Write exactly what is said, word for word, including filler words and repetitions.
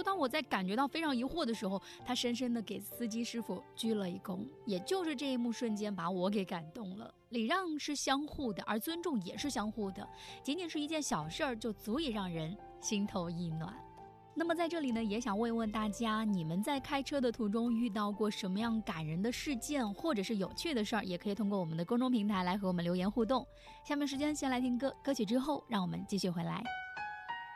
就当我在感觉到非常疑惑的时候，他深深地给司机师傅鞠了一躬。也就是这一幕瞬间把我给感动了。礼让是相互的，而尊重也是相互的，仅仅是一件小事儿就足以让人心头一暖。那么在这里呢，也想问一问大家，你们在开车的途中遇到过什么样感人的事件或者是有趣的事儿，也可以通过我们的公众平台来和我们留言互动。下面时间先来听歌，歌曲之后让我们继续回来。